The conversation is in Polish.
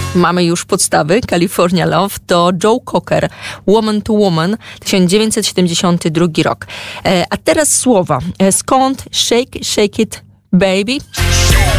Mamy już podstawy. California Love to Joe Cocker, Woman to Woman, 1972 rok. A teraz słowa. Skąd Shake, Shake It, Baby?